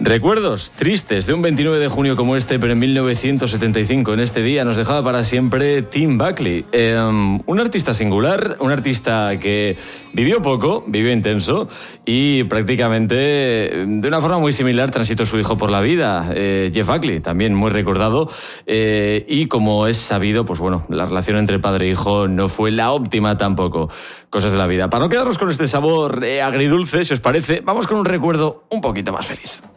Recuerdos tristes de un 29 de junio como este, pero en 1975, en este día, nos dejaba para siempre Tim Buckley. Un artista singular, un artista que vivió poco, vivió intenso y prácticamente de una forma muy similar transitó su hijo por la vida, Jeff Buckley, también muy recordado. Y como es sabido, pues bueno, la relación entre padre e hijo no fue la óptima tampoco. Cosas de la vida. Para no quedarnos con este sabor agridulce, si os parece, vamos con un recuerdo un poquito más feliz.